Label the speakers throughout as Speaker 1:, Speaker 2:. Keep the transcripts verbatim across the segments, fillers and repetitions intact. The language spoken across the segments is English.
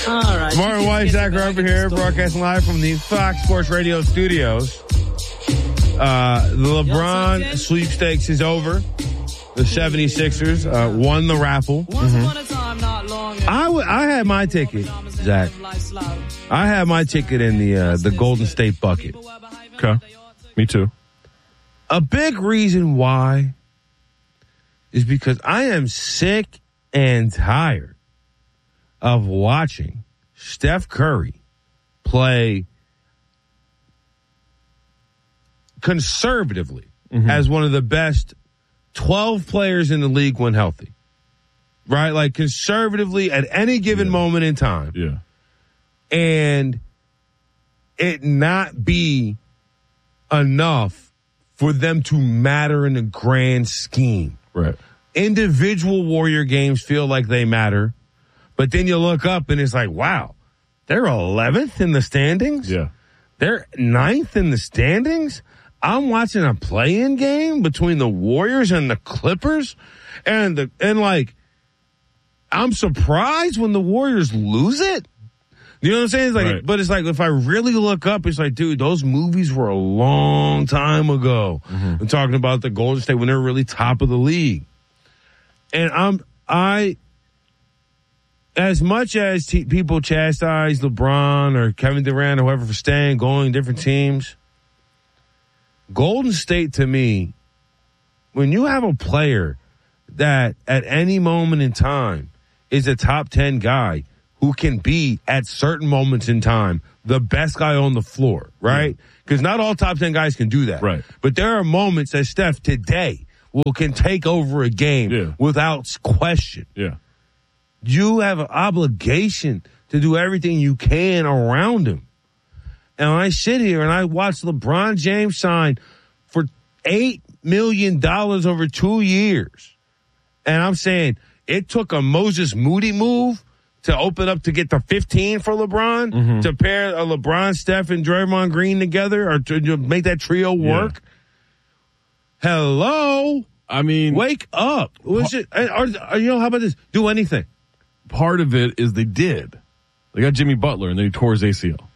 Speaker 1: All right.
Speaker 2: Martin White, Zach Roper here, broadcasting live from the Fox Sports Radio studios. Uh, the LeBron sweepstakes is over. The seventy-sixers uh, won the raffle. Mm-hmm. I, w- I had my ticket, Zach. I had my ticket in the uh, the Golden State bucket.
Speaker 3: Okay. Me too.
Speaker 2: A big reason why is because I am sick and tired of watching Steph Curry play conservatively mm-hmm. as one of the best twelve players in the league when healthy. Right? Like conservatively at any given yeah. moment in time.
Speaker 3: Yeah.
Speaker 2: And it not be enough for them to matter in the grand scheme.
Speaker 3: Right.
Speaker 2: Individual Warrior games feel like they matter, but then you look up and it's like, wow, they're eleventh in the standings.
Speaker 3: Yeah.
Speaker 2: They're ninth in the standings. I'm watching a play-in game between the Warriors and the Clippers, and the and like, I'm surprised when the Warriors lose it. You know what I'm saying? It's like,
Speaker 3: right.
Speaker 2: But it's like, if I really look up, it's like, dude, those movies were a long time ago. Mm-hmm. I'm talking about the Golden State when they were really top of the league. And I'm, I, as much as t- people chastise LeBron or Kevin Durant or whoever for staying, going different teams, Golden State to me, when you have a player that at any moment in time is a top ten guy who can be at certain moments in time the best guy on the floor, right? Because yeah. not all top ten guys can do that.
Speaker 3: Right.
Speaker 2: But there are moments that Steph today will can take over a game
Speaker 3: yeah.
Speaker 2: without question.
Speaker 3: Yeah.
Speaker 2: You have an obligation to do everything you can around him. And I sit here and I watch LeBron James sign for eight million dollars over two years. And I'm saying it took a Moses Moody move to open up to get the fifteen for LeBron, mm-hmm. to pair a LeBron, Steph, and Draymond Green together, or to, to make that trio work. Yeah. Hello?
Speaker 3: I mean,
Speaker 2: wake up. Was it, or, or, you know, how about this? Do anything.
Speaker 3: Part of it is they did. They got Jimmy Butler, and then he tore his A C L.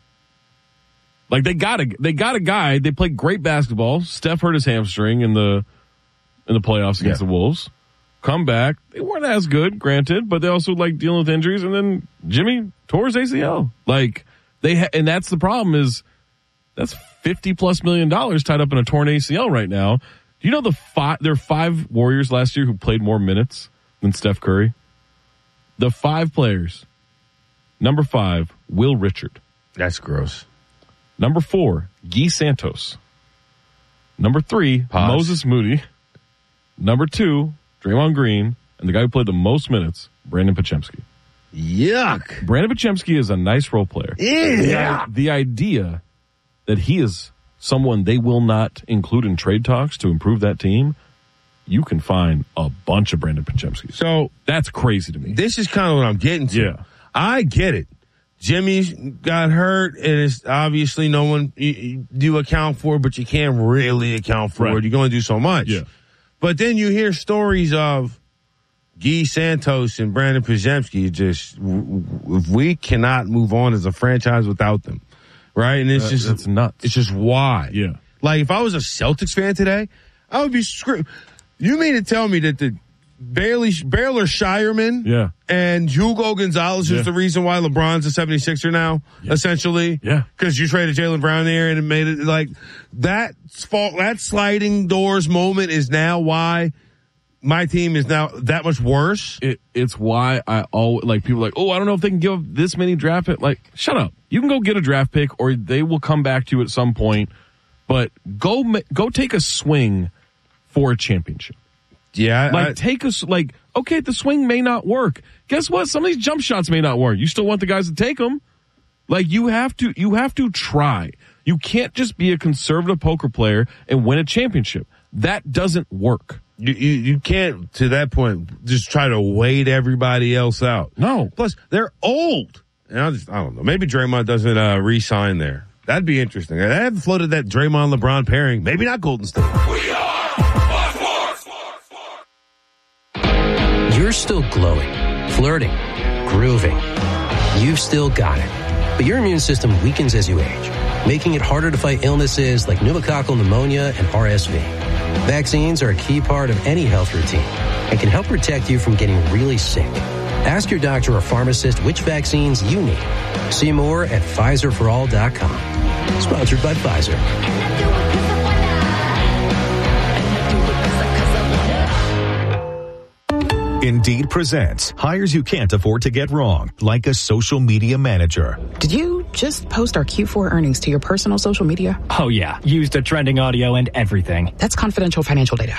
Speaker 3: Like, they got a, they got a guy, they played great basketball. Steph hurt his hamstring in the, in the playoffs against yeah. the Wolves. Come back. They weren't as good, granted, but they also like dealing with injuries. And then Jimmy tore his A C L. Like they, ha- and that's the problem is that's fifty plus million dollars tied up in a torn A C L right now. Do you know the five, there are five Warriors last year who played more minutes than Steph Curry? The five players. Number five, Will Richard.
Speaker 2: That's gross.
Speaker 3: Number four, Guy Santos. Number three, Pause. Moses Moody. Number two, Draymond Green, and the guy who played the most minutes, Brandon Podziemski.
Speaker 2: Yuck.
Speaker 3: Brandon Podziemski is a nice role player.
Speaker 2: Yeah.
Speaker 3: The, the idea that he is someone they will not include in trade talks to improve that team, you can find a bunch of Brandon Podziemski.
Speaker 2: So
Speaker 3: that's crazy to me.
Speaker 2: This is kind of what I'm getting to.
Speaker 3: Yeah.
Speaker 2: I get it. Jimmy got hurt, and it's obviously no one you, you account for, but you can't really account for
Speaker 3: right.
Speaker 2: it. You're going to do so much.
Speaker 3: Yeah.
Speaker 2: But then you hear stories of Guy Santos and Brandon Podziemski. Just, if we cannot move on as a franchise without them, right? And it's
Speaker 3: uh,
Speaker 2: just,
Speaker 3: it's nuts.
Speaker 2: It's just why.
Speaker 3: Yeah.
Speaker 2: Like if I was a Celtics fan today, I would be screwed. You mean to tell me that the Bailey, Baylor Shireman
Speaker 3: yeah.
Speaker 2: and Hugo Gonzalez
Speaker 3: yeah.
Speaker 2: is the reason why LeBron's a seventy-sixer now, yeah. essentially?
Speaker 3: Yeah.
Speaker 2: Because you traded Jaylen Brown there and it made it like that fault, that sliding doors moment is now why my team is now that much worse.
Speaker 3: It, it's why I always, like, people are like, oh, I don't know if they can give up this many draft picks. Like, shut up. You can go get a draft pick or they will come back to you at some point, but go, go take a swing for a championship.
Speaker 2: Yeah.
Speaker 3: Like,
Speaker 2: I,
Speaker 3: take us, like, okay, the swing may not work. Guess what? Some of these jump shots may not work. You still want the guys to take them. Like, you have to, you have to try. You can't just be a conservative poker player and win a championship. That doesn't work.
Speaker 2: You, you, you can't, to that point, just try to wait everybody else out.
Speaker 3: No.
Speaker 2: Plus, they're old. And I just, I don't know. Maybe Draymond doesn't, uh, re-sign there. That'd be interesting. I haven't floated that Draymond LeBron pairing. Maybe not Golden State.
Speaker 4: We are
Speaker 1: You're still glowing, flirting, grooving. You've still got it, but your immune system weakens as you age, making it harder to fight illnesses like pneumococcal pneumonia and R S V. Vaccines are a key part of any health routine and can help protect you from getting really sick. Ask your doctor or pharmacist which vaccines you need. See more at Pfizer for all dot com. Sponsored by Pfizer.
Speaker 4: Indeed presents hires you can't afford to get wrong, like a social media manager.
Speaker 5: Did you just post our Q four earnings to your personal social media?
Speaker 6: Oh yeah, used a trending audio and everything.
Speaker 5: That's confidential financial data.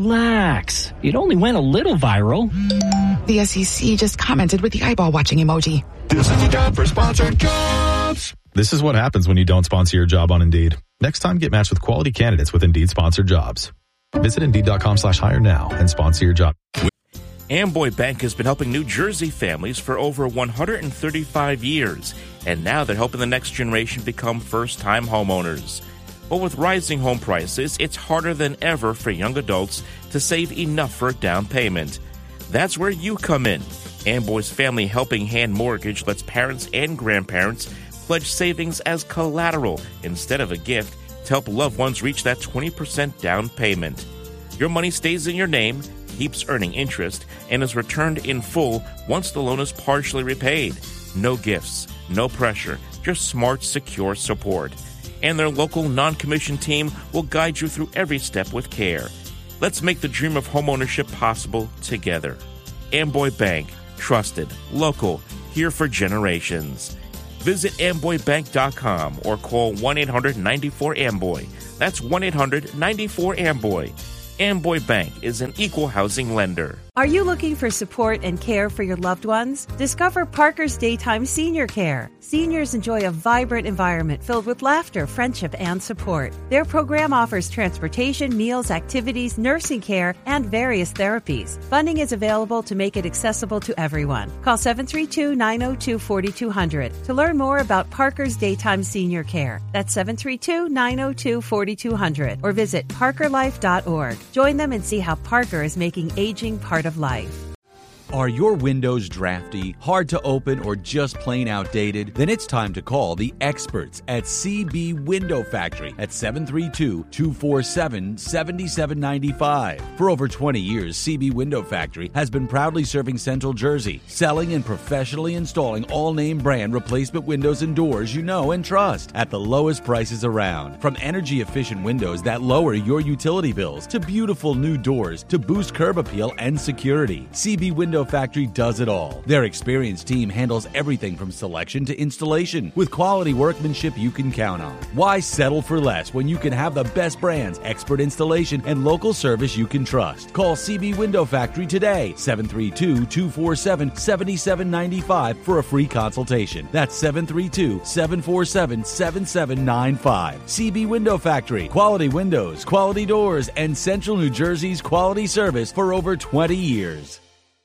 Speaker 6: Relax. It only went a little viral.
Speaker 5: The S E C just commented with the eyeball watching emoji.
Speaker 4: This is the job for sponsored jobs. This is what happens when you don't sponsor your job on Indeed. Next time, get matched with quality candidates with Indeed sponsored jobs. Visit Indeed.com slash hire now and sponsor your job.
Speaker 7: Amboy Bank has been helping New Jersey families for over one hundred thirty-five years, and now they're helping the next generation become first-time homeowners. But with rising home prices, it's harder than ever for young adults to save enough for a down payment. That's where you come in. Amboy's Family Helping Hand Mortgage lets parents and grandparents pledge savings as collateral instead of a gift to help loved ones reach that twenty percent down payment. Your money stays in your name, keeps earning interest, and is returned in full once the loan is partially repaid. No gifts, no pressure, just smart, secure support. And their local non-commissioned team will guide you through every step with care. Let's make the dream of homeownership possible together. Amboy Bank, trusted, local, here for generations. Visit amboy bank dot com or call one eight hundred nine four amboy. That's one eight hundred nine four amboy. Amboy Bank is an equal housing lender.
Speaker 8: Are you looking for support and care for your loved ones? Discover Parker's Daytime Senior Care. Seniors enjoy a vibrant environment filled with laughter, friendship, and support. Their program offers transportation, meals, activities, nursing care, and various therapies. Funding is available to make it accessible to everyone. Call seven three two, nine zero two, four two zero zero to learn more about Parker's Daytime Senior Care. That's seven three two, nine zero two, four two zero zero or visit parker life dot org. Join them and see how Parker is making aging part of life.
Speaker 9: Are your windows drafty, hard to open, or just plain outdated? Then it's time to call the experts at C B Window Factory at seven three two, two four seven, seven seven nine five. For over twenty years, C B Window Factory has been proudly serving Central Jersey, selling and professionally installing all-name brand replacement windows and doors you know and trust at the lowest prices around. From energy-efficient windows that lower your utility bills to beautiful new doors to boost curb appeal and security, C B Window Factory does it all. Their experienced team handles everything from selection to installation with quality workmanship you can count on. Why settle for less when you can have the best brands, expert installation, and local service you can trust? Call C B Window Factory today, seven three two, two four seven, seven seven nine five for a free consultation. That's seven three two, seven four seven, seven seven nine five. C B Window Factory, quality windows, quality doors, and Central New Jersey's quality service for over twenty years.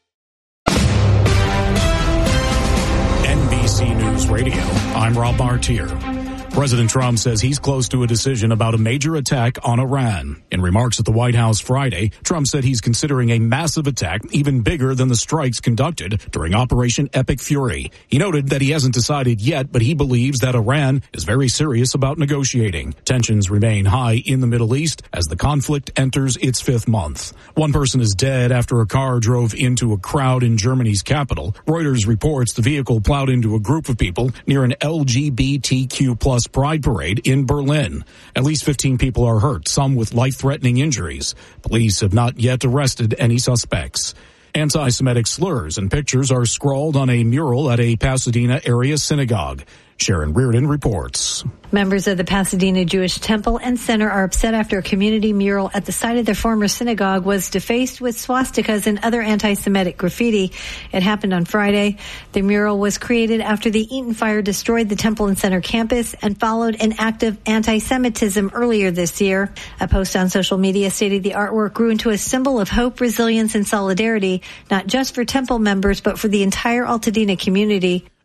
Speaker 10: N B C News Radio, I'm Rob Martier. President Trump says he's close to a decision about a major attack on Iran. In remarks at the White House Friday, Trump said he's considering a massive attack even bigger than the strikes conducted during Operation Epic Fury. He noted that he hasn't decided yet, but he believes that Iran is very serious about negotiating. Tensions remain high in the Middle East as the conflict enters its fifth month. One person is dead after a car drove into a crowd in Germany's capital. Reuters reports the vehicle plowed into a group of people near an L G B T Q plus Pride Parade in Berlin. At least fifteen people are hurt, some with life-threatening injuries. Police have not yet arrested any suspects. Anti-Semitic slurs and pictures are scrawled on a mural at a Pasadena area synagogue. Sharon Reardon reports.
Speaker 11: Members of the Pasadena Jewish Temple and Center are upset after a community mural at the site of their former synagogue was defaced with swastikas and other anti-Semitic graffiti. It happened on Friday. The mural was created after the Eaton fire destroyed the Temple and Center campus and followed an act of anti-Semitism earlier this year. A post on social media stated the artwork grew into a symbol of hope, resilience, and solidarity, not just for Temple members, but for the entire Altadena community.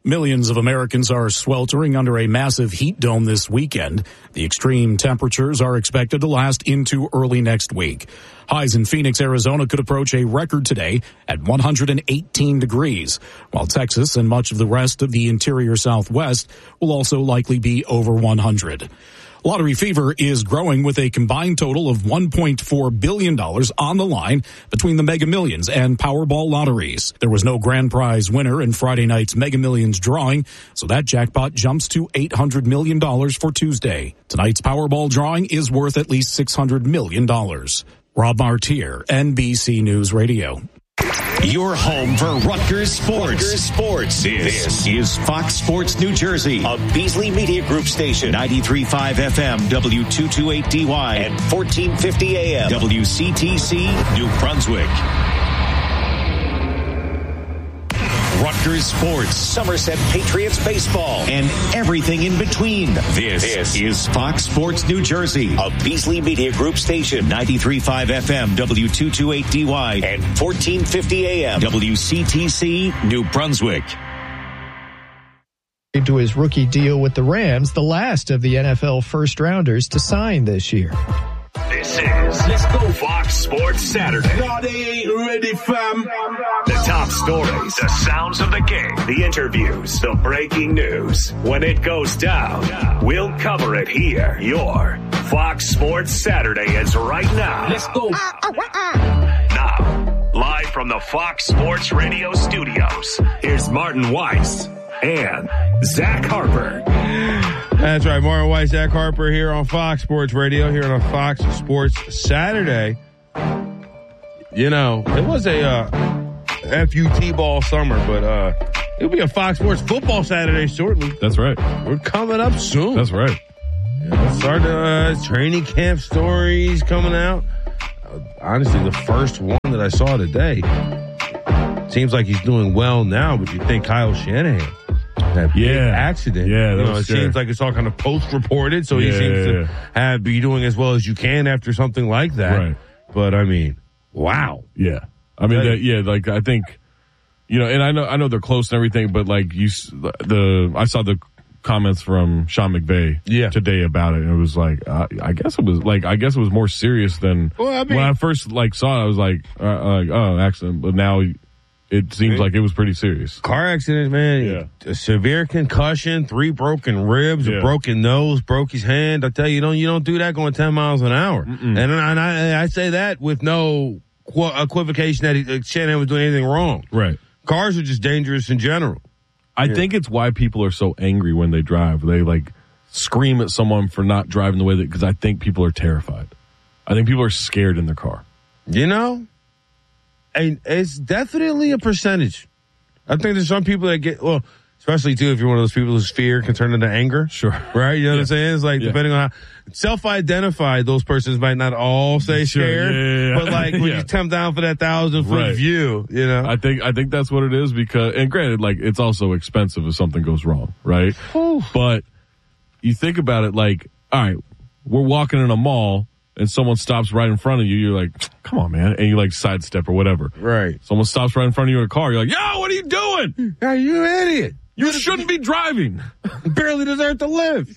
Speaker 10: Millions of Americans are sweltering under a massive heat dome this weekend. The extreme temperatures are expected to last into early next week. Highs in Phoenix, Arizona could approach a record today at one hundred eighteen degrees, while Texas and much of the rest of the interior Southwest will also likely be over one hundred. Lottery fever is growing with a combined total of one point four billion dollars on the line between the Mega Millions and Powerball lotteries. There was no grand prize winner in Friday night's Mega Millions drawing, so that jackpot jumps to eight hundred million dollars for Tuesday. Tonight's Powerball drawing is worth at least six hundred million dollars. Rob Martier, N B C News Radio.
Speaker 12: Your home for Rutgers Sports. Rutgers Sports. This, this is Fox Sports New Jersey, a Beasley Media Group station, ninety-three point five F M, W two twenty-eight D Y, and fourteen fifty A M, W C T C, New Brunswick. Rutgers Sports, Somerset Patriots baseball, and everything in between. This, this is Fox Sports New Jersey, a Beasley Media Group station, ninety-three point five F M, W two twenty-eight D Y, and fourteen fifty A M, W C T C, New Brunswick.
Speaker 13: To his rookie deal with the Rams, the last of the N F L first-rounders to sign this year.
Speaker 12: This is Let's Go Fox Sports Saturday.
Speaker 14: No, they ain't ready, fam.
Speaker 12: The top stories, the sounds of the game, the interviews, the breaking news. When it goes down, we'll cover it here. Your Fox Sports Saturday is right now.
Speaker 14: Let's go.
Speaker 12: Now, live from the Fox Sports Radio studios, here's Martin Weiss and Zach Harper.
Speaker 2: That's right, Martin Weiss, Zach Harper here on Fox Sports Radio, here on a Fox Sports Saturday. You know, it was a uh, F U T ball summer, but uh, it'll be a Fox Sports football Saturday shortly.
Speaker 3: That's right.
Speaker 2: We're coming up soon.
Speaker 3: That's right.
Speaker 2: Yeah, starting uh, training camp stories coming out. Uh, honestly, the first one that I saw today seems like he's doing well now, but you think Kyle Shanahan. That big
Speaker 3: yeah.
Speaker 2: accident.
Speaker 3: Yeah, that
Speaker 2: you know,
Speaker 3: was
Speaker 2: it
Speaker 3: scary.
Speaker 2: seems like it's all kind of post-reported, so he
Speaker 3: Yeah,
Speaker 2: seems
Speaker 3: yeah,
Speaker 2: to
Speaker 3: yeah.
Speaker 2: have be doing as well as you can after something like that.
Speaker 3: Right.
Speaker 2: But I mean, wow.
Speaker 3: Yeah. I mean, that, yeah, like I think, you know, and I know, I know they're close and everything, but like you, s- the, I saw the comments from Sean McVay
Speaker 2: Yeah.
Speaker 3: today about it, and it was like, uh, I guess it was like, I guess it was more serious than
Speaker 2: Well, I mean-
Speaker 3: when I first like saw it. I was like, uh, like, oh, accident, but now it seems like it was pretty serious.
Speaker 2: Car accident, man.
Speaker 3: Yeah.
Speaker 2: A severe concussion, three broken ribs,
Speaker 3: Yeah.
Speaker 2: a broken nose, broke his hand. I tell you, you don't you don't do that going ten miles an hour.
Speaker 3: Mm-mm.
Speaker 2: And, and I, I say that with no qu- equivocation that he, uh, Shanahan was doing anything wrong.
Speaker 3: Right.
Speaker 2: Cars are just dangerous in general.
Speaker 3: I
Speaker 2: Yeah.
Speaker 3: think it's why people are so angry when they drive. They like scream at someone for not driving the way that, because I think people are terrified. I think people are scared in their car.
Speaker 2: You know? And it's definitely a percentage. I think there's some people that get, well, especially too if you're one of those people whose fear can turn into anger.
Speaker 3: Sure.
Speaker 2: Right? You know
Speaker 3: Yeah.
Speaker 2: what I'm saying? It's like,
Speaker 3: Yeah.
Speaker 2: depending on how self-identified, those persons might not all say
Speaker 3: Sure.
Speaker 2: scared.
Speaker 3: Yeah, yeah, yeah.
Speaker 2: But like when
Speaker 3: Yeah.
Speaker 2: you come down for that thousand foot
Speaker 3: Right.
Speaker 2: view, you know?
Speaker 3: I think I think that's what it is, because, and granted, like it's also expensive if something goes wrong, right? But you think about it, like, all right, we're walking in a mall and someone stops right in front of you. You're like, come on, man, and you like sidestep or whatever.
Speaker 2: Right.
Speaker 3: Someone stops right in front of you in a car. You're like, yo, what are you doing?
Speaker 2: Are you an idiot?
Speaker 3: You shouldn't be driving.
Speaker 2: You barely deserve to live.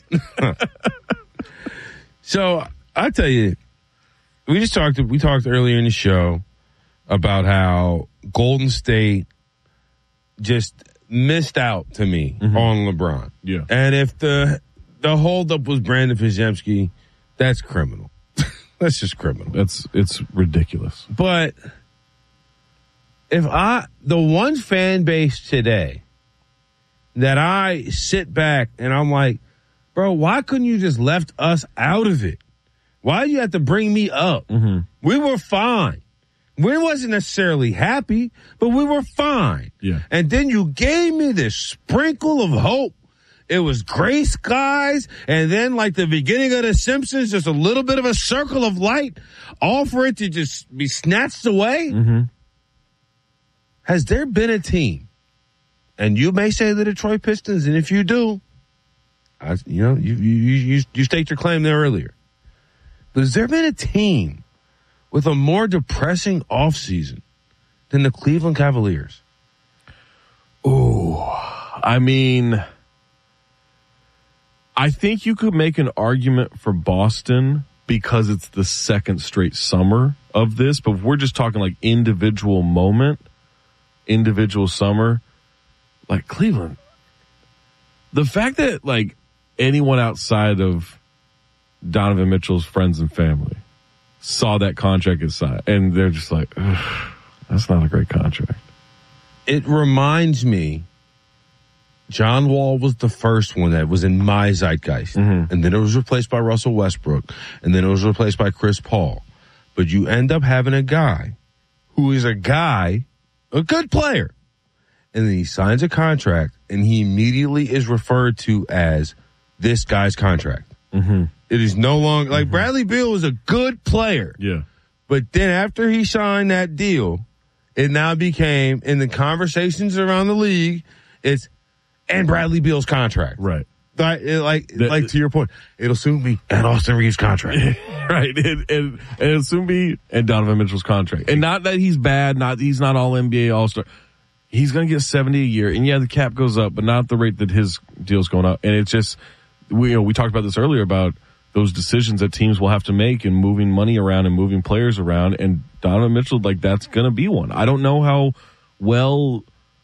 Speaker 2: So I tell you, we just talked. We talked earlier in the show about how Golden State just missed out to me
Speaker 3: Mm-hmm.
Speaker 2: on LeBron.
Speaker 3: Yeah.
Speaker 2: And if the the holdup was Brandon Podziemski, that's criminal. That's just criminal.
Speaker 3: That's it's ridiculous.
Speaker 2: But if I, the one fan base today that I sit back and I'm like, bro, why couldn't you just left us out of it? Why do you have to bring me up?
Speaker 3: Mm-hmm.
Speaker 2: We were fine. We wasn't necessarily happy, but we were fine.
Speaker 3: Yeah.
Speaker 2: And then you gave me this sprinkle of hope. It was gray skies, and then like the beginning of The Simpsons, just a little bit of a circle of light, all for it to just be snatched away.
Speaker 3: Mm-hmm.
Speaker 2: Has there been a team, and you may say the Detroit Pistons, and if you do, I, you know, you, you, you, you staked your claim there earlier. But has there been a team with a more depressing offseason than the Cleveland Cavaliers?
Speaker 3: Ooh, I mean, I think you could make an argument for Boston because it's the second straight summer of this, but if we're just talking like individual moment, individual summer, like Cleveland, the fact that like anyone outside of Donovan Mitchell's friends and family saw that contract get signed and they're just like, that's not a great contract.
Speaker 2: It reminds me, John Wall was the first one that was in my zeitgeist. Mm-hmm. And then it was replaced by Russell Westbrook. And then it was replaced by Chris Paul. But you end up having a guy who is a guy, a good player. And then he signs a contract and he immediately is referred to as this guy's contract.
Speaker 3: Mm-hmm.
Speaker 2: It is no longer, like mm-hmm. Bradley Beal was a good player.
Speaker 3: Yeah.
Speaker 2: But then after he signed that deal, it now became, in the conversations around the league, it's, and Bradley Beal's contract.
Speaker 3: Right.
Speaker 2: Like, like, the, like to your point, it'll soon be and Austin Reeves' contract.
Speaker 3: Right. And, and, and it'll soon be and Donovan Mitchell's contract. And not that he's bad, not he's not all N B A All-Star. He's going to get seventy a year. And yeah, the cap goes up, but not at the rate that his deal's going up. And it's just, we, you know, we talked about this earlier about those decisions that teams will have to make and moving money around and moving players around. And Donovan Mitchell, like, that's going to be one. I don't know how well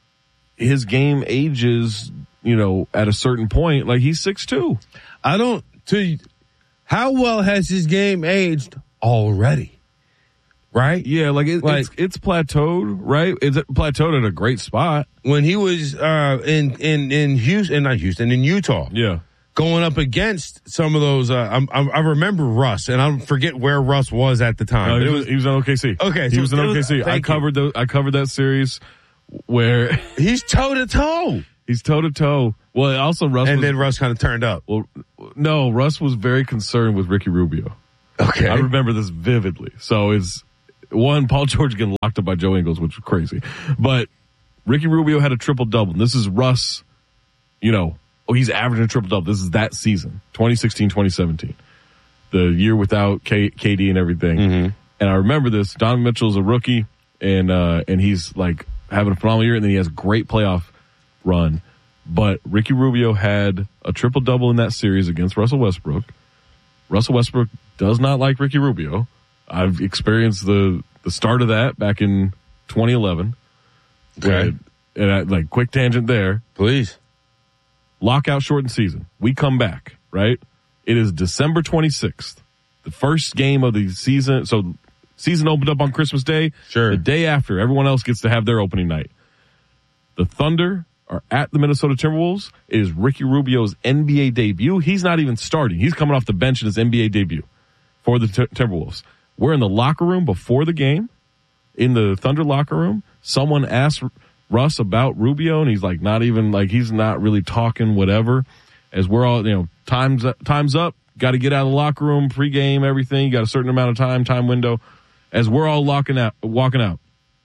Speaker 3: his game ages, you know, at a certain point. Like, he's six two.
Speaker 2: I don't, to, how well has his game aged already? Right?
Speaker 3: Yeah, like, it, like it's, it's plateaued, right? It's plateaued at a great spot.
Speaker 2: When he was, uh, in, in, in Houston, not Houston, in Utah.
Speaker 3: Yeah.
Speaker 2: Going up against some of those, uh, I'm, I'm, I remember Russ, and I forget where Russ was at the time.
Speaker 3: No,
Speaker 2: but
Speaker 3: he,
Speaker 2: it
Speaker 3: was,
Speaker 2: was,
Speaker 3: he was in O K C.
Speaker 2: Okay.
Speaker 3: He
Speaker 2: so
Speaker 3: was in O K C.
Speaker 2: Was,
Speaker 3: I covered the, I covered that series where
Speaker 2: he's toe to toe.
Speaker 3: He's toe to toe. Well, also Russ,
Speaker 2: and
Speaker 3: was,
Speaker 2: then Russ kind of turned up.
Speaker 3: Well, no, Russ was very concerned with Ricky Rubio.
Speaker 2: Okay,
Speaker 3: I remember this vividly. So it's one, Paul George getting locked up by Joe Ingles, which was crazy, but Ricky Rubio had a triple double. This is Russ, you know. Oh, he's averaging a triple double. This is that season, twenty sixteen, twenty seventeen, the year without K- KD and everything.
Speaker 2: Mm-hmm.
Speaker 3: And I remember this. Donovan Mitchell's a rookie, and uh, and he's like having a phenomenal year, and then he has a great playoff run. But Ricky Rubio had a triple double in that series against Russell Westbrook. Russell Westbrook does not like Ricky Rubio. I've experienced the the start of that back in twenty eleven.
Speaker 2: Okay,
Speaker 3: and I, like quick tangent there,
Speaker 2: please.
Speaker 3: Lockout shortened season. We come back, right? It is December twenty-sixth, the first game of the season. So season opened up on Christmas Day.
Speaker 2: Sure.
Speaker 3: The day after, everyone else gets to have their opening night. The Thunder are at the Minnesota Timberwolves. It is Ricky Rubio's N B A debut. He's not even starting. He's coming off the bench in his N B A debut for the t- Timberwolves. We're in the locker room before the game. In the Thunder locker room, someone asked Russ about Rubio, and he's like, not even like he's not really talking, whatever. As we're all, you know, time's up, time's up. Got to get out of the locker room, pregame, everything. You got a certain amount of time, time window. As we're all locking out, walking out,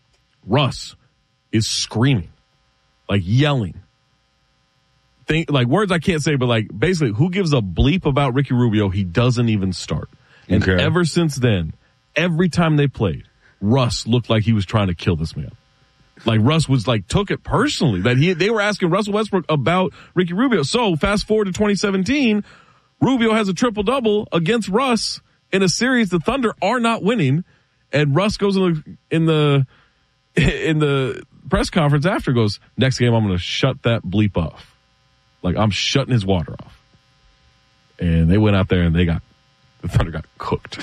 Speaker 3: Russ is screaming, like yelling, think like words I can't say, but like basically, who gives a bleep about Ricky Rubio? He doesn't even start. And
Speaker 2: okay.
Speaker 3: ever since then, every time they played, Russ looked like he was trying to kill this man. Like Russ was like, took it personally that he, they were asking Russell Westbrook about Ricky Rubio. So fast forward to twenty seventeen, Rubio has a triple double against Russ in a series the Thunder are not winning. And Russ goes in the, in the, in the press conference after goes, next game, I'm going to shut that bleep off. Like I'm shutting his water off. And they went out there and they got, the Thunder got cooked.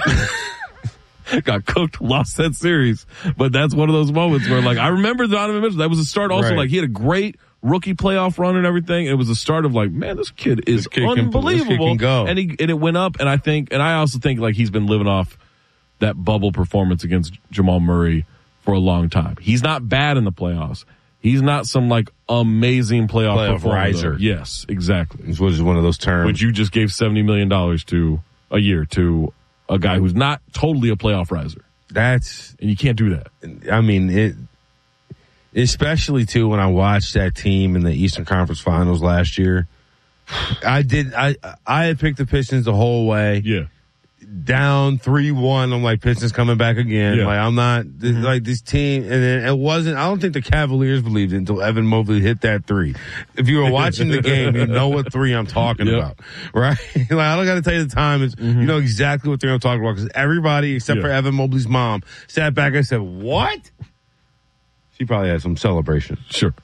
Speaker 3: Got cooked, lost that series. But that's one of those moments where, like, I remember Donovan Mitchell. That was the start also. Right. Like, he had a great rookie playoff run and everything. It was the start of, like, man, this kid is this kid unbelievable. Can, this kid can go. And, he, and it went up. And I think, and I also think, like, he's been living off that bubble performance against Jamal Murray for a long time. He's not bad in the playoffs. He's not some, like, amazing playoff,
Speaker 2: playoff
Speaker 3: performer.
Speaker 2: riser.
Speaker 3: Yes, exactly.
Speaker 2: Which is one of those terms.
Speaker 3: Which you just gave seventy million dollars to a year to a guy who's not totally a playoff riser.
Speaker 2: That's,
Speaker 3: and you can't do that.
Speaker 2: I mean, it, especially too when I watched that team in the Eastern Conference Finals last year. I did, I, I had picked the Pistons the whole way.
Speaker 3: Yeah.
Speaker 2: down three one. I'm like, Pistons coming back again.
Speaker 3: Yeah.
Speaker 2: Like, I'm not, mm-hmm. like, this team, and then it wasn't, I don't think the Cavaliers believed it until Evan Mobley hit that three. If you were watching the game, you know what three I'm talking yep. about, right? Like, I don't got to tell you the time. It's, mm-hmm. you know exactly what three I'm talking about, because everybody except yeah. for Evan Mobley's mom sat back and said, what? She probably had some celebration.
Speaker 3: Sure.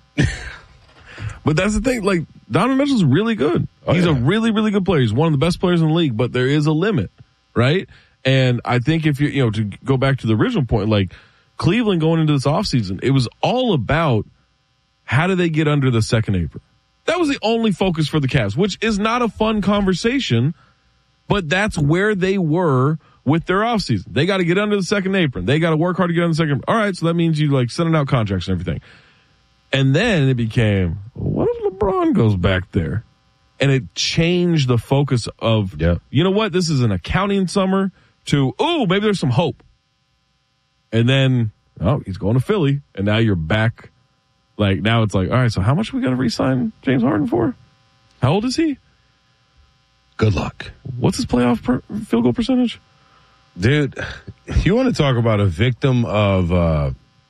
Speaker 3: But that's the thing, like, Donovan Mitchell's really good. Oh, He's yeah. a really, really good player. He's one of the best players in the league, but there is a limit. Right? And I think if you, you know, to go back to the original point, like Cleveland going into this offseason, it was all about how do they get under the second apron? That was the only focus for the Cavs, which is not a fun conversation, but that's where they were with their offseason. They got to get under the second apron. They got to work hard to get under the second apron. All right. So that means you like sending out contracts and everything. And then it became, what if LeBron goes back there? And it changed the focus of, yep. you know what, this is an accounting summer to, oh, maybe there's some hope. And then, oh, he's going to Philly. And now you're back. Like, now it's like, all right, so how much are we going to re-sign James Harden for? How old is he?
Speaker 2: Good luck.
Speaker 3: What's his playoff per, field goal percentage?
Speaker 2: Dude, you want to talk about a victim of uh,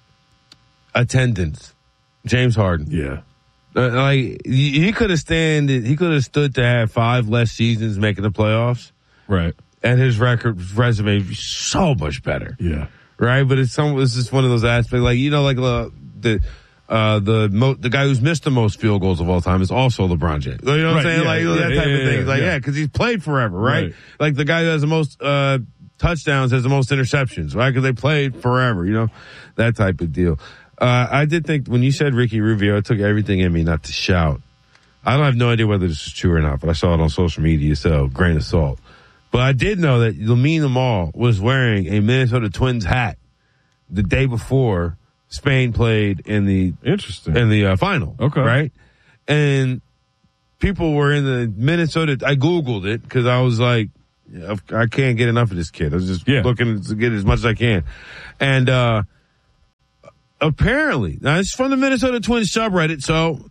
Speaker 2: attendance. James Harden.
Speaker 3: Yeah.
Speaker 2: Uh, like he could have stand he could have stood to have five less seasons making the playoffs,
Speaker 3: right?
Speaker 2: And his record resume would be so much better,
Speaker 3: yeah,
Speaker 2: right. But it's some it's just one of those aspects, like you know, like uh, the uh, the mo- the guy who's missed the most field goals of all time is also LeBron James. You know what right, I'm saying?
Speaker 3: Yeah,
Speaker 2: like
Speaker 3: yeah,
Speaker 2: that
Speaker 3: yeah,
Speaker 2: type
Speaker 3: yeah,
Speaker 2: of thing.
Speaker 3: Yeah,
Speaker 2: like
Speaker 3: yeah,
Speaker 2: yeah, because he's played forever, right?
Speaker 3: right?
Speaker 2: Like the guy who has the most uh, touchdowns has the most interceptions, right? Because they played forever, you know, that type of deal. Uh, I did think when you said Ricky Rubio, it took everything in me not to shout. I don't have no idea whether this is true or not, but I saw it on social media, so grain of salt. But I did know that Lamine Yamal was wearing a Minnesota Twins hat the day before Spain played in the
Speaker 3: interesting
Speaker 2: in the uh, final.
Speaker 3: Okay,
Speaker 2: right? And people were in the Minnesota. I Googled it because I was like, I can't get enough of this kid. I was just yeah. looking to get as much as I can, and. uh Apparently, now it's from the Minnesota Twins subreddit, so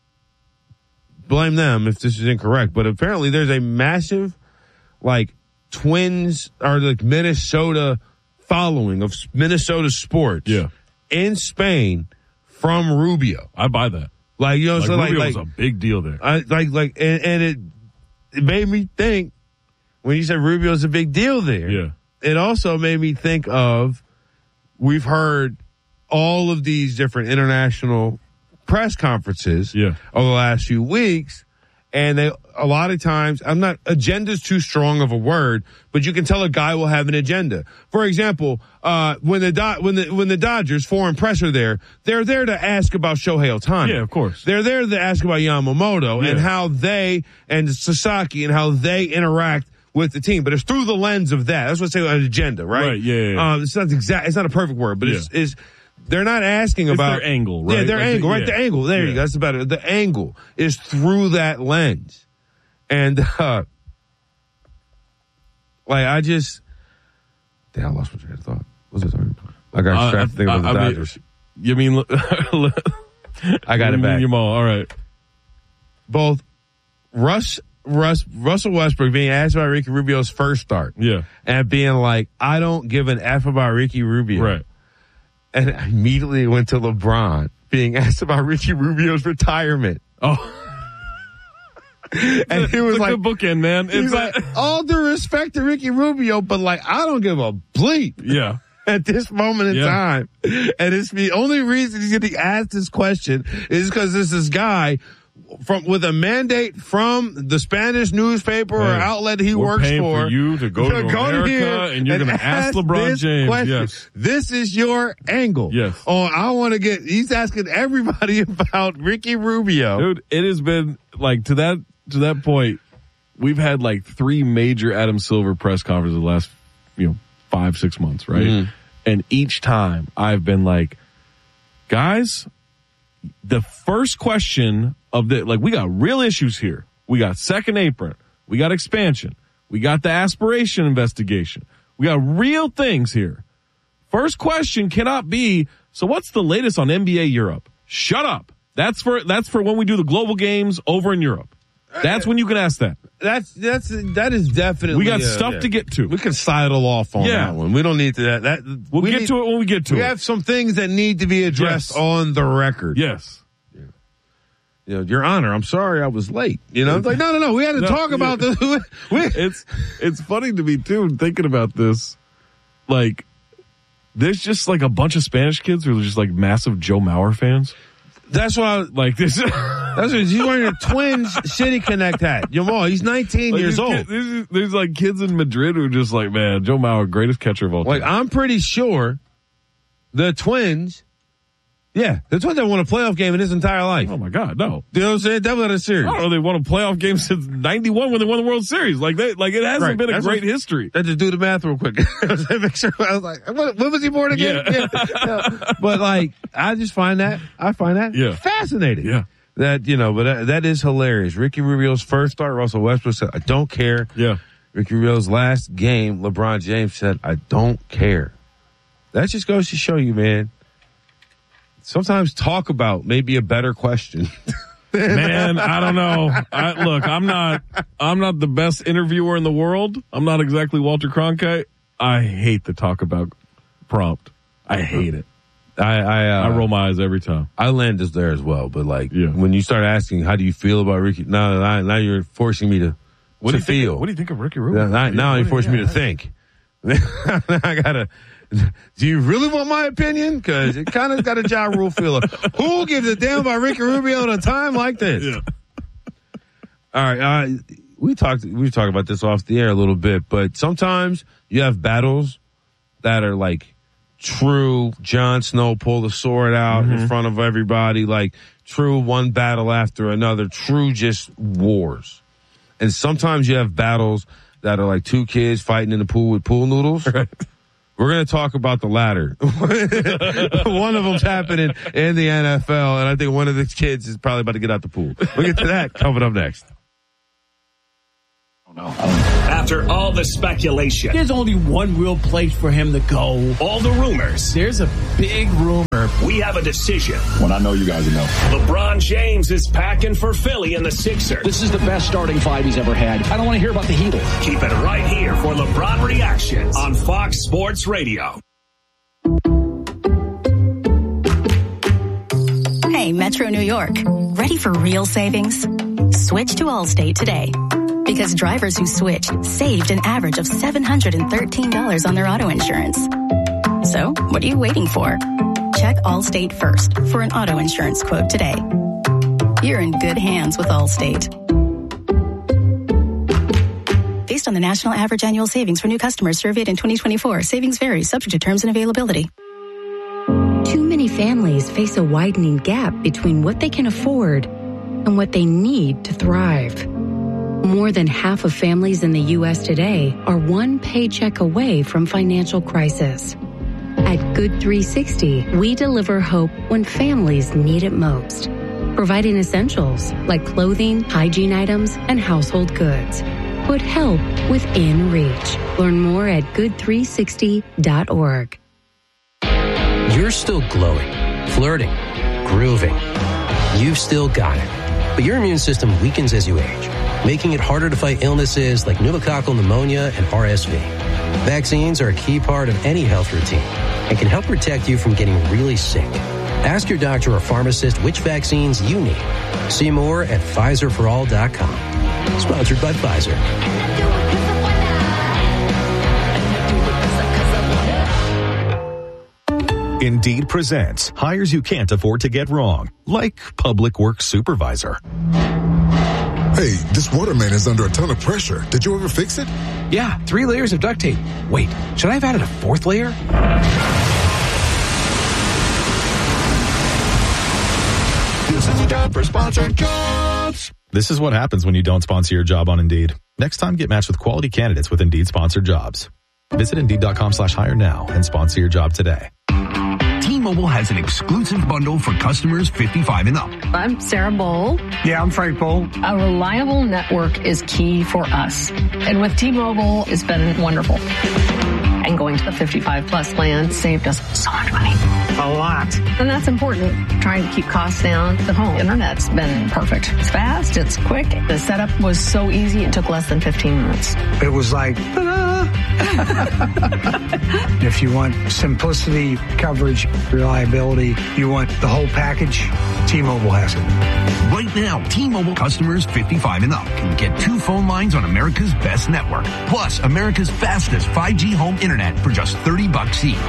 Speaker 2: blame them if this is incorrect, but apparently there's a massive, like, Twins, or like Minnesota following of Minnesota sports
Speaker 3: yeah.
Speaker 2: in Spain from Rubio.
Speaker 3: I buy that.
Speaker 2: Like, you know,
Speaker 3: like
Speaker 2: so
Speaker 3: Rubio
Speaker 2: like,
Speaker 3: was
Speaker 2: like,
Speaker 3: a big deal there.
Speaker 2: I, like, like, and, and it, it made me think, when you said Rubio's a big deal there,
Speaker 3: yeah.
Speaker 2: it also made me think of, we've heard all of these different international press conferences
Speaker 3: yeah.
Speaker 2: over the last few weeks. And they, a lot of times, I'm not, agenda's too strong of a word, but you can tell a guy will have an agenda. For example, uh, when the, Do- when the, when the Dodgers, foreign press are there, they're there to ask about Shohei Ohtani.
Speaker 3: Yeah, of course.
Speaker 2: They're there to ask about Yamamoto
Speaker 3: yeah.
Speaker 2: and how they, and Sasaki and how they interact with the team, but it's through the lens of that. That's what I say, an agenda, right?
Speaker 3: Right, yeah, yeah, yeah.
Speaker 2: Uh, it's not exact, it's not a perfect word, but
Speaker 3: yeah.
Speaker 2: it's, it's, they're not asking
Speaker 3: it's
Speaker 2: about
Speaker 3: their angle, right?
Speaker 2: Yeah, their
Speaker 3: like
Speaker 2: angle,
Speaker 3: the,
Speaker 2: right?
Speaker 3: Yeah.
Speaker 2: The angle. There
Speaker 3: yeah.
Speaker 2: you go. That's about it. The angle is through that lens. And, uh, like, I just, damn, I lost my train of thought. What's this? I got distracted uh, thinking about
Speaker 3: I,
Speaker 2: the
Speaker 3: I
Speaker 2: Dodgers.
Speaker 3: Mean, you mean,
Speaker 2: I got it back.
Speaker 3: Your mall. All right.
Speaker 2: Both Russ, Russ, Russell Westbrook being asked about Ricky Rubio's first start.
Speaker 3: Yeah.
Speaker 2: And being like, I don't give an F about Ricky Rubio.
Speaker 3: Right.
Speaker 2: And I immediately went to LeBron being asked about Ricky Rubio's retirement.
Speaker 3: Oh.
Speaker 2: And he was
Speaker 3: it's
Speaker 2: like,
Speaker 3: a good bookend, man.
Speaker 2: He's
Speaker 3: it's
Speaker 2: like,
Speaker 3: a-
Speaker 2: all due respect to Ricky Rubio, but like, I don't give a bleep.
Speaker 3: Yeah.
Speaker 2: At this moment in
Speaker 3: yeah.
Speaker 2: time. And it's the only reason he's getting asked this question is because this is guy from with a mandate from the Spanish newspaper
Speaker 3: hey,
Speaker 2: or outlet he
Speaker 3: we're
Speaker 2: works
Speaker 3: paying
Speaker 2: for,
Speaker 3: for you to go to, to go America here and you're going to ask LeBron James.
Speaker 2: Question.
Speaker 3: Yes.
Speaker 2: This is your angle.
Speaker 3: Yes.
Speaker 2: Oh, I want to get, he's asking everybody about Ricky Rubio.
Speaker 3: Dude, it has been like to that, to that point, we've had like three major Adam Silver press conferences the last, you know, five, six months, right? Mm-hmm. And each time I've been like, guys, the first question of the, like, we got real issues here. We got second apron. We got expansion. We got the aspiration investigation. We got real things here. First question cannot be, so what's the latest on N B A Europe? Shut up. That's for, that's for when we do the global games over in Europe. That's when you can ask that.
Speaker 2: That's that's that is definitely.
Speaker 3: We got
Speaker 2: uh,
Speaker 3: stuff
Speaker 2: yeah.
Speaker 3: to get to.
Speaker 2: We can sidle off on
Speaker 3: Yeah.
Speaker 2: that one. We don't need to that. that
Speaker 3: We'll
Speaker 2: we
Speaker 3: get
Speaker 2: need,
Speaker 3: to it when we get to
Speaker 2: we
Speaker 3: it.
Speaker 2: We have some things that need to be addressed
Speaker 3: Yes.
Speaker 2: on the record.
Speaker 3: Yes.
Speaker 2: You know, Your Honor, I'm sorry I was late. You know, it's like, no, no, no. We had to
Speaker 3: No,
Speaker 2: talk
Speaker 3: yeah.
Speaker 2: about this. We,
Speaker 3: It's it's funny to me too, thinking about this. Like, there's just like a bunch of Spanish kids who are just like massive Joe Mauer fans.
Speaker 2: That's why, I,
Speaker 3: Like this.
Speaker 2: that's what he's wearing a Twins City Connect hat. Jamal, he's nineteen
Speaker 3: Like,
Speaker 2: years
Speaker 3: these
Speaker 2: old.
Speaker 3: kids- there's, there's like kids in Madrid who are just like, man, Joe Mauer, greatest catcher of all time.
Speaker 2: Like, I'm pretty sure the Twins, yeah, the Twins haven't won a playoff game in his entire life.
Speaker 3: Oh my God, no.
Speaker 2: You know what I'm saying? That was a
Speaker 3: I
Speaker 2: series.
Speaker 3: don't know. They won a playoff game since ninety-one when they won the World Series. Like they, like it hasn't
Speaker 2: Right.
Speaker 3: been a
Speaker 2: That's
Speaker 3: great
Speaker 2: what-
Speaker 3: history.
Speaker 2: Let's just do the math real quick. Make sure I was like, what, when was he born again?
Speaker 3: Yeah.
Speaker 2: Yeah. But like, I just find that, I find that
Speaker 3: Yeah.
Speaker 2: fascinating.
Speaker 3: Yeah.
Speaker 2: That, you know, but that, that is hilarious. Ricky Rubio's first start, Russell Westbrook said, I don't care.
Speaker 3: Yeah.
Speaker 2: Ricky Rubio's last game, LeBron James said, I don't care. That just goes to show you, man. Sometimes talk about maybe a better question.
Speaker 3: Man, I don't know. I, look, I'm not, I'm not the best interviewer in the world. I'm not exactly Walter Cronkite. I hate the talk about prompt. I hate it.
Speaker 2: I I, uh,
Speaker 3: I roll my eyes every time.
Speaker 2: I land us there as well, but like
Speaker 3: Yeah.
Speaker 2: when you start asking, how do you feel about Ricky? Now, now, now you're forcing me to,
Speaker 3: What
Speaker 2: to
Speaker 3: do you
Speaker 2: feel.
Speaker 3: think? What do you think of Ricky Rubio?
Speaker 2: Now, now you
Speaker 3: What do
Speaker 2: force
Speaker 3: you-
Speaker 2: me to
Speaker 3: yeah.
Speaker 2: think. I gotta. Do you really want my opinion? Because it kind of got a Ja Rule feel. Of, who gives a damn about Ricky Rubio at a time like this?
Speaker 3: Yeah.
Speaker 2: All right, uh, we talked. We talked about this off the air a little bit, but sometimes you have battles that are like true. Jon Snow pull the sword out
Speaker 3: Mm-hmm.
Speaker 2: in front of everybody, like true one battle after another. True, just wars. And sometimes you have battles that are like two kids fighting in the pool with pool noodles.
Speaker 3: Right.
Speaker 2: We're going to talk about the latter. One of them's happening in the N F L, and I think one of the kids is probably about to get out the pool. We'll get to that coming up next.
Speaker 15: After all the speculation,
Speaker 14: There's only one real place for him to go.
Speaker 15: all the rumors,
Speaker 14: There's a big rumor.
Speaker 15: we have a decision.
Speaker 16: When I know you guys know.
Speaker 15: LeBron James is packing for Philly and the Sixers.
Speaker 6: This is the best starting five he's ever had. I don't want to hear about the Heatles.
Speaker 15: Keep it right here for LeBron Reactions on Fox Sports Radio.
Speaker 17: Hey, Metro New York. Ready for real savings? Switch to Allstate today. Because drivers who switch saved an average of seven hundred thirteen dollars on their auto insurance. So, what are you waiting for? Check Allstate first for an auto insurance quote today. You're in good hands with Allstate. Based on the national average annual savings for new customers surveyed in twenty twenty-four, savings vary, subject to terms and availability.
Speaker 18: Too many families face a widening gap between what they can afford and what they need to thrive. More than half of families in the U S today are one paycheck away from financial crisis. At Good three sixty, we deliver hope when families need it most, providing essentials like clothing, hygiene items, and household goods. Put help within reach. Learn more at good three sixty dot org.
Speaker 1: You're still glowing, flirting, grooving. You've still got it. But your immune system weakens as you age, making it harder to fight illnesses like pneumococcal pneumonia and R S V. Vaccines are a key part of any health routine and can help protect you from getting really sick. Ask your doctor or pharmacist which vaccines you need. See more at Pfizer for all dot com. Sponsored by Pfizer.
Speaker 4: Indeed presents hires you can't afford to get wrong, like public works supervisor.
Speaker 19: Hey, this waterman is under a ton of pressure. Did you ever fix it?
Speaker 20: Yeah, three layers of duct tape. Wait, should I have added a fourth layer?
Speaker 19: This is time for sponsored jobs.
Speaker 4: This is what happens when you don't sponsor your job on Indeed. Next time, get matched with quality candidates with Indeed sponsored jobs. Visit Indeed.com slash hire now and sponsor your job today.
Speaker 21: T-Mobile has an exclusive bundle for customers fifty-five and up.
Speaker 22: I'm Sarah Bowl.
Speaker 21: Yeah, I'm Frank Bowl.
Speaker 22: A reliable network is key for us. And with T-Mobile, it's been wonderful. And going to the fifty-five plus plan saved us so much money. A lot. And that's important. Trying to keep costs down. The home internet's been perfect. It's fast. It's quick. The setup was so easy. It took less than fifteen minutes.
Speaker 5: It was like, ta-da! If you want simplicity, coverage, reliability, you want the whole package, T-Mobile has it.
Speaker 21: Right now, T-Mobile customers fifty-five and up can get two phone lines on America's best network, plus America's fastest five G home internet for just thirty bucks each.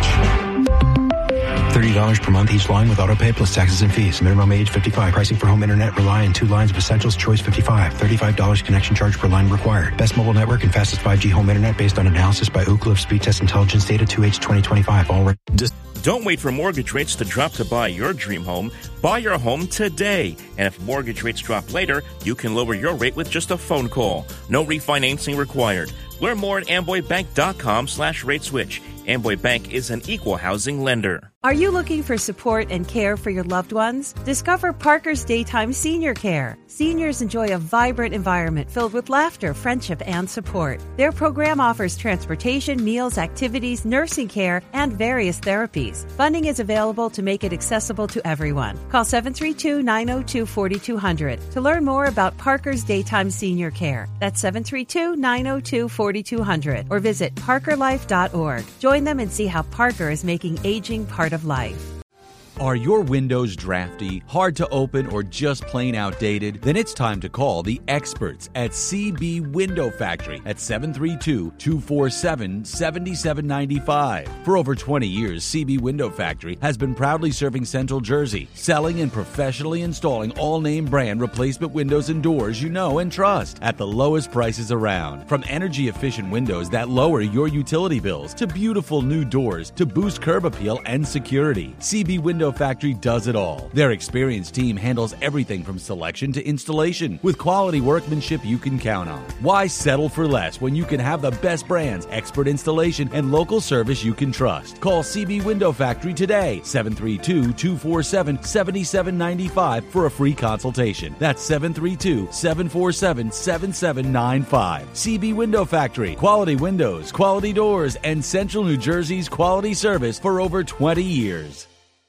Speaker 16: thirty dollars per month each line with autopay plus taxes and fees. Minimum age fifty-five. Pricing for home internet rely on two lines of essentials. Choice fifty-five. thirty-five dollars connection charge per line required. Best mobile network and fastest five G home internet based on analysis by Ookla of Speed Test Intelligence data two H twenty twenty-five. All right. Just
Speaker 7: Don't wait for mortgage rates to drop to buy your dream home. Buy your home today. And if mortgage rates drop later, you can lower your rate with just a phone call. No refinancing required. Learn more at amboybank.com slash rate switch. Amboy Bank is an equal housing lender.
Speaker 8: Are you looking for support and care for your loved ones? Discover Parker's Daytime Senior Care. Seniors enjoy a vibrant environment filled with laughter, friendship, and support. Their program offers transportation, meals, activities, nursing care, and various therapies. Funding is available to make it accessible to everyone. Call seven three two, nine zero two, four two zero zero to learn more about Parker's Daytime Senior Care. That's seven three two, nine zero two, four two zero zero or visit parker life dot org. Join them and see how Parker is making aging part of life.
Speaker 9: Are your windows drafty, hard to open, or just plain outdated? Then it's time to call the experts at C B Window Factory at seven three two, two four seven, seven seven nine five. For over twenty years, C B Window Factory has been proudly serving Central Jersey, selling and professionally installing all-name brand replacement windows and doors you know and trust at the lowest prices around. From energy-efficient windows that lower your utility bills to beautiful new doors to boost curb appeal and security, C B Window Factory does it all. Their experienced team handles everything from selection to installation with quality workmanship you can count on. Why settle for less when you can have the best brands, expert installation, and local service you can trust? Call C B Window Factory today, seven three two, two four seven, seven seven nine five for a free consultation. That's seven three two, seven four seven, seven seven nine five. C B Window Factory. Quality windows, quality doors, and Central New Jersey's quality service for over twenty years.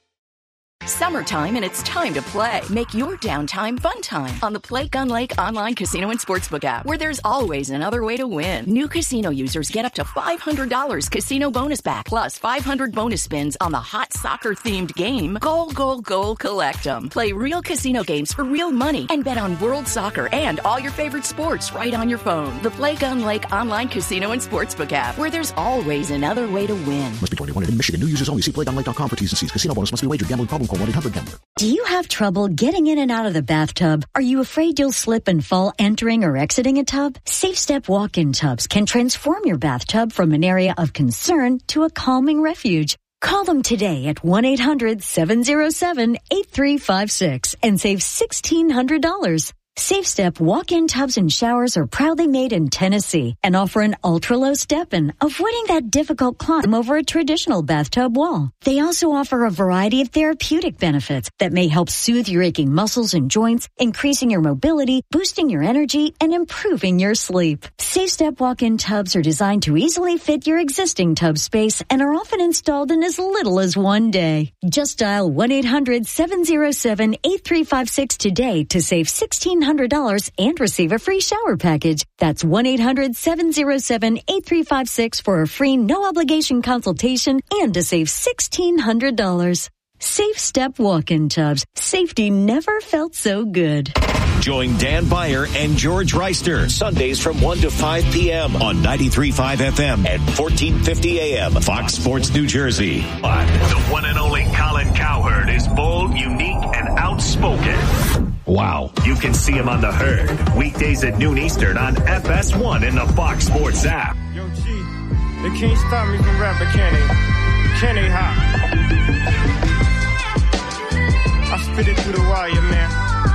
Speaker 23: Summertime and it's time to play. Make your downtime fun time on the Play Gun Lake online casino and sportsbook app, where there's always another way to win. New casino users get up to five hundred dollars casino bonus back, plus five hundred bonus spins on the hot soccer-themed game, Goal, Goal, Goal, Collect 'em. Play real casino games for real money and bet on world soccer and all your favorite sports right on your phone. The Play Gun Lake online casino and sportsbook app, where there's always another way to win.
Speaker 24: Must be twenty-one in Michigan. New users only. See play gun lake dot com for T's and C's. Casino bonus must be wagered. Gambling problem. Call one eight hundred gambler.
Speaker 25: Do you have trouble getting in and out of the bathtub? Are you afraid you'll slip and fall entering or exiting a tub? Safe Step walk-in tubs can transform your bathtub from an area of concern to a calming refuge. Call them today at one eight hundred, seven oh seven, eight three five six and save sixteen hundred dollars. Safe Step walk-in tubs and showers are proudly made in Tennessee and offer an ultra-low step-in, avoiding that difficult climb over a traditional bathtub wall. They also offer a variety of therapeutic benefits that may help soothe your aching muscles and joints, increasing your mobility, boosting your energy, and improving your sleep. Safe Step walk-in tubs are designed to easily fit your existing tub space and are often installed in as little as one day. Just dial one eight hundred, seven oh seven, eight three five six today to save sixteen hundred dollars and receive a free shower package. That's one eight hundred, seven oh seven, eight three five six for a free no-obligation consultation and to save sixteen hundred dollars. Safe Step walk-in tubs. Safety never felt so good.
Speaker 12: Join Dan Beyer and George Reister Sundays from one to five p.m. on ninety-three point five F M and fourteen fifty A M. Fox Sports New Jersey.
Speaker 15: The one and only Colin Cowherd is bold, unique, and outspoken. Wow. You can see him on The Herd, weekdays at noon Eastern on F S one in the Fox Sports app.
Speaker 26: Yo, G, they can't stop me from rapping, can they? Can they, huh? I spit it through the wire, man.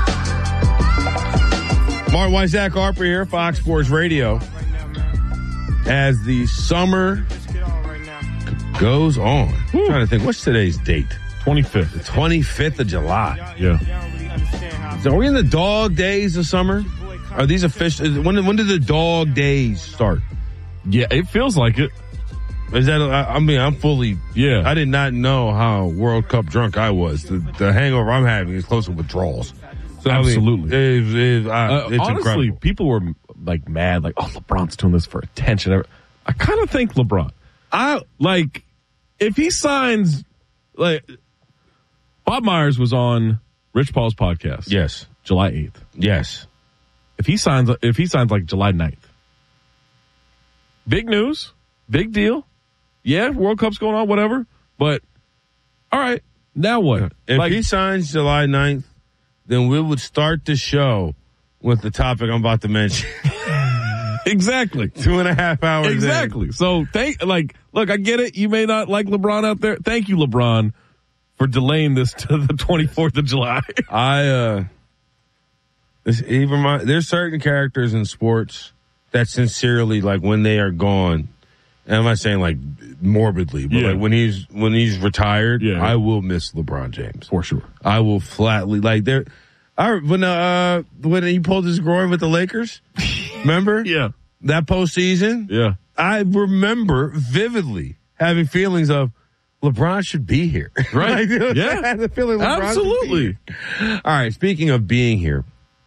Speaker 2: Martin White, Zach Harper here, Fox Sports Radio. As the summer goes on, I'm trying to think, what's today's date?
Speaker 3: twenty-fifth.
Speaker 2: The twenty-fifth of July.
Speaker 3: Yeah.
Speaker 2: So are we in the dog days of summer? Are these official? When, when did the dog days start?
Speaker 3: Yeah, it feels like it.
Speaker 2: Is that? I, I mean, I'm fully.
Speaker 3: Yeah.
Speaker 2: I did not know how World Cup drunk I was. The, the hangover I'm having is close to withdrawals. So,
Speaker 3: Absolutely.
Speaker 2: I mean, it, it, I,
Speaker 3: uh,
Speaker 2: it's
Speaker 3: honestly,
Speaker 2: incredible.
Speaker 3: people were like mad, like, "Oh, LeBron's doing this for attention." I, I kind of think LeBron. I like if he signs like Bob Myers was on Rich Paul's podcast.
Speaker 2: Yes,
Speaker 3: July eighth.
Speaker 2: Yes.
Speaker 3: If he signs, if he signs like July ninth, big news, big deal. Yeah, World Cup's going on, whatever. But all right, now what?
Speaker 2: If
Speaker 3: like,
Speaker 2: he signs July ninth, then we would start the show with the topic I'm about to mention.
Speaker 3: Exactly.
Speaker 2: Two and a half hours.
Speaker 3: Exactly.
Speaker 2: In.
Speaker 3: So thank, like, look, I get it. You may not like LeBron out there. Thank you, LeBron, for delaying this to the twenty-fourth of July.
Speaker 2: I, uh, this, even my, there's certain characters in sports that sincerely, like, when they are gone, and I'm not saying like morbidly, but
Speaker 3: Yeah.
Speaker 2: like when he's, when he's retired,
Speaker 3: Yeah.
Speaker 2: I will miss LeBron James.
Speaker 3: For sure.
Speaker 2: I will flatly, like, there, I, when, uh, when he pulled his groin with the Lakers, remember?
Speaker 3: Yeah.
Speaker 2: That postseason?
Speaker 3: Yeah.
Speaker 2: I remember vividly having feelings of LeBron should be here.
Speaker 3: Right.
Speaker 2: Like,
Speaker 3: Yeah.
Speaker 2: I had the feeling LeBron
Speaker 3: Absolutely.
Speaker 2: should be here. All right. Speaking of being here,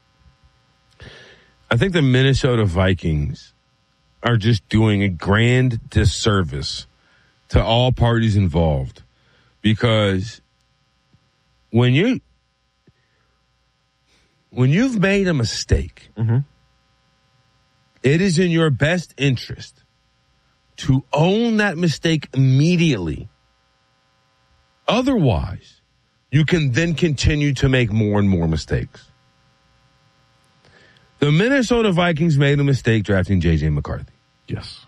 Speaker 2: I think the Minnesota Vikings are just doing a grand disservice to all parties involved, because when you, when you've made a mistake,
Speaker 3: mm-hmm.
Speaker 2: it is in your best interest to own that mistake immediately. Otherwise, you can then continue to make more and more mistakes. The Minnesota Vikings made a mistake drafting J J McCarthy.
Speaker 3: Yes.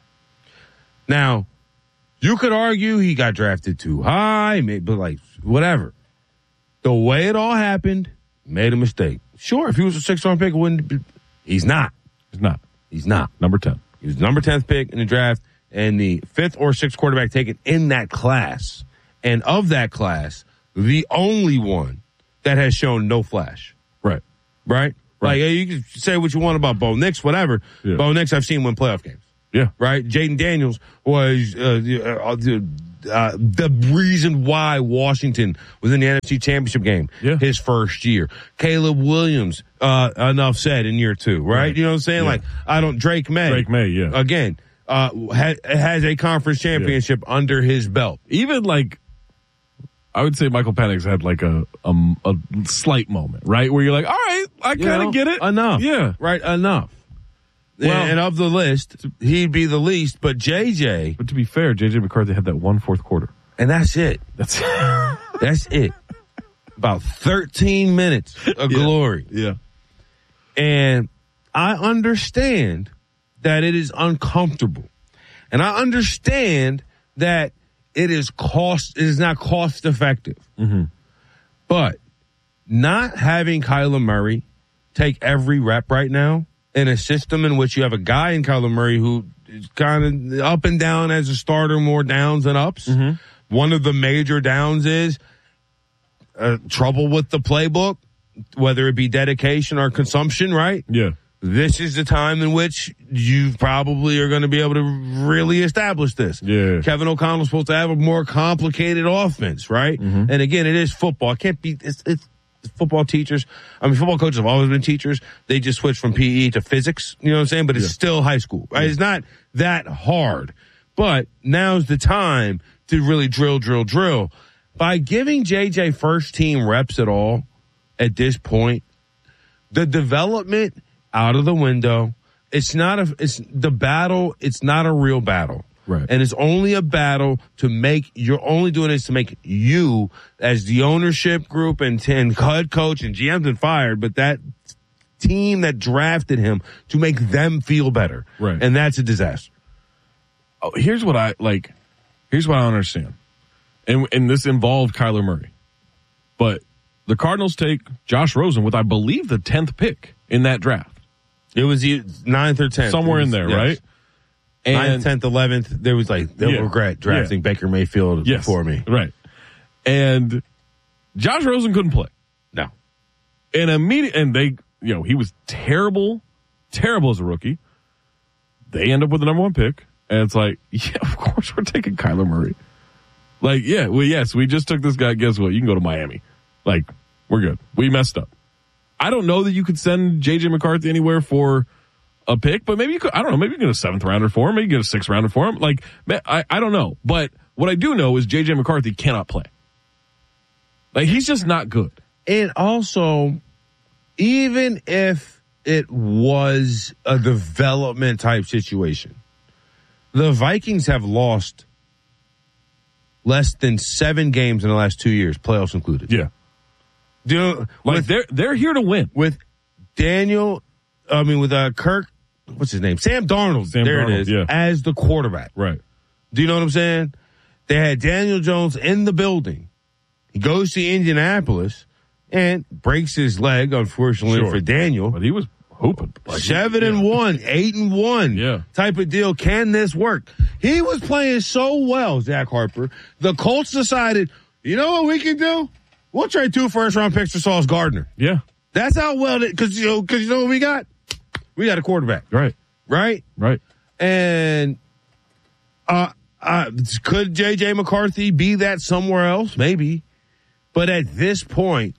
Speaker 2: Now, you could argue he got drafted too high, but like, whatever. The way it all happened, made a mistake. Sure, if he was a six-round pick, it wouldn't be. He's not.
Speaker 3: He's not.
Speaker 2: He's not.
Speaker 3: Number ten.
Speaker 2: He was number tenth pick in the draft and the fifth or sixth quarterback taken in that class. And of that class, the only one that has shown no flash.
Speaker 3: Right.
Speaker 2: Right?
Speaker 3: Right.
Speaker 2: Like, you can say what you want about Bo Nix, whatever.
Speaker 3: Yeah.
Speaker 2: Bo Nix, I've seen win playoff games.
Speaker 3: Yeah.
Speaker 2: Right? Jaden Daniels was uh, uh, uh, the reason why Washington was in the N F C Championship game
Speaker 3: Yeah.
Speaker 2: his first year. Caleb Williams, uh, enough said, in year two, right?
Speaker 3: Right.
Speaker 2: You know what I'm saying?
Speaker 3: Yeah.
Speaker 2: Like, I don't, Drake May.
Speaker 3: Drake May, yeah.
Speaker 2: Again, uh, ha- has a conference championship yeah. under his belt.
Speaker 3: Even like, I would say Michael Penix had like a, a, a slight moment, right? Where you're like, all right, I kind of get it.
Speaker 2: Enough.
Speaker 3: Yeah.
Speaker 2: Right, enough.
Speaker 3: Well,
Speaker 2: and, and of the list, he'd be the least, but J J.
Speaker 3: But to be fair, J J McCarthy had that one fourth quarter.
Speaker 2: And that's it.
Speaker 3: That's
Speaker 2: That's it. About thirteen minutes of
Speaker 3: yeah.
Speaker 2: glory.
Speaker 3: Yeah.
Speaker 2: And I understand that it is uncomfortable. And I understand that it is cost, it is not cost effective.
Speaker 3: Mm-hmm.
Speaker 2: But not having Kyler Murray take every rep right now in a system in which you have a guy in Kyler Murray who is kind of up and down as a starter, more downs than ups.
Speaker 3: Mm-hmm.
Speaker 2: One of the major downs is uh, trouble with the playbook, whether it be dedication or consumption, right?
Speaker 3: Yeah.
Speaker 2: This is the time in which you probably are going to be able to really establish this.
Speaker 3: Yeah.
Speaker 2: Kevin O'Connell's supposed to have a more complicated offense, right?
Speaker 3: Mm-hmm.
Speaker 2: And again, it is football. It can't be, it's, it's football teachers. I mean, football coaches have always been teachers. They just switched from P E to physics, you know what I'm saying? But it's
Speaker 3: Yeah.
Speaker 2: still high school, right? Yeah. It's not that hard. But now's the time to really drill, drill, drill. By giving J J first team reps at all at this point, the development out of the window. It's not a, it's the battle. It's not a real battle.
Speaker 3: Right.
Speaker 2: And it's only a battle to make, you're only doing this to make you as the ownership group and, and head coach and G M's been fired, but that team that drafted him to make them feel better.
Speaker 3: Right.
Speaker 2: And that's a disaster.
Speaker 3: Oh, here's what I like. Here's what I don't understand. And, and this involved Kyler Murray, but the Cardinals take Josh Rosen with, I believe, the tenth pick in that draft.
Speaker 2: It was ninth or tenth.
Speaker 3: Somewhere
Speaker 2: was,
Speaker 3: in there,
Speaker 2: yes.
Speaker 3: right?
Speaker 2: ninth, tenth, eleventh. There was like, they'll
Speaker 3: Yeah.
Speaker 2: regret drafting
Speaker 3: Yeah.
Speaker 2: Baker Mayfield
Speaker 3: Yes.
Speaker 2: before me.
Speaker 3: Right. And Josh Rosen couldn't play.
Speaker 2: No.
Speaker 3: And immediate, and they, you know, he was terrible, terrible as a rookie. They end up with the number one pick. And it's like, yeah, of course we're taking Kyler Murray. Like, yeah, well, yes, we just took this guy. Guess what? You can go to Miami. Like, we're good. We messed up. I don't know that you could send J J McCarthy anywhere for a pick, but maybe you could, I don't know, maybe you get a seventh rounder for him, maybe you get a sixth rounder for him. Like, I, I don't know. But what I do know is J J McCarthy cannot play. Like, he's just not good.
Speaker 2: And also, even if it was a development type situation, the Vikings have lost less than seven games in the last two years, playoffs included.
Speaker 3: Yeah.
Speaker 2: Do you know,
Speaker 3: like
Speaker 2: with,
Speaker 3: they're, they're here to win.
Speaker 2: With Daniel, I mean, with uh, Kirk, what's his name? Sam Darnold.
Speaker 3: Sam
Speaker 2: there
Speaker 3: Darnold,
Speaker 2: it is.
Speaker 3: Yeah.
Speaker 2: As the quarterback.
Speaker 3: Right.
Speaker 2: Do you know what I'm saying? They had Daniel Jones in the building. He goes to Indianapolis and breaks his leg, unfortunately
Speaker 3: Sure.
Speaker 2: for Daniel.
Speaker 3: But he was hooping. Like,
Speaker 2: Seven
Speaker 3: yeah.
Speaker 2: and one, eight and one
Speaker 3: yeah.
Speaker 2: type of deal. Can this work? He was playing so well, Zach Harper. The Colts decided, you know what we can do? We'll trade two first round picks for Sauce Gardner.
Speaker 3: Yeah.
Speaker 2: That's how well, because you know, because you know what we got? We got a quarterback.
Speaker 3: Right.
Speaker 2: Right?
Speaker 3: Right.
Speaker 2: And uh, uh, could J J McCarthy be that somewhere else? Maybe. But at this point,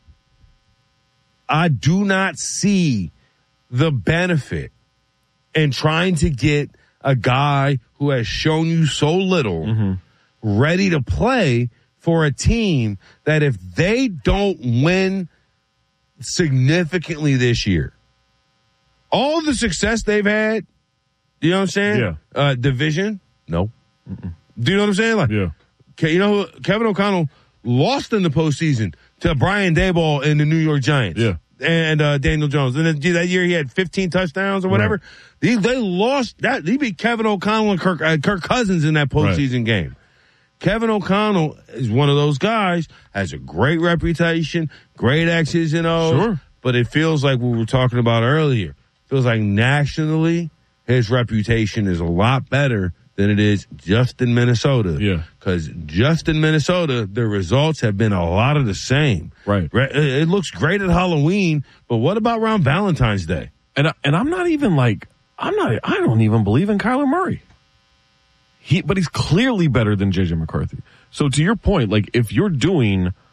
Speaker 2: I do not see the benefit in trying to get a guy who has shown you so little
Speaker 3: mm-hmm.
Speaker 2: ready to play for a team that if they don't win significantly this year, all the success they've had, you know what I'm saying?
Speaker 3: Yeah.
Speaker 2: Uh, division? No. Mm-mm. Do you know what I'm saying? Like,
Speaker 3: yeah.
Speaker 2: You know, Kevin O'Connell lost in the postseason to Brian Daboll and the New York Giants.
Speaker 3: Yeah.
Speaker 2: And uh, Daniel Jones. And then that year he had fifteen touchdowns or whatever. Right. They, they lost that. He beat Kevin O'Connell and Kirk, uh, Kirk Cousins in that postseason right. game. Kevin O'Connell is one of those guys, has a great reputation, great X's and O's.
Speaker 3: Sure.
Speaker 2: But it feels like what we were talking about earlier. It feels like nationally, his reputation is a lot better than it is just in Minnesota.
Speaker 3: Yeah.
Speaker 2: Because just in Minnesota, the results have been a lot of the same.
Speaker 3: Right.
Speaker 2: It looks great at Halloween, but what about around Valentine's Day?
Speaker 3: And I, and I'm not even like, I'm not, I don't even believe in Kyler Murray. He, but he's clearly better than J J McCarthy. So to your point, like if you're doing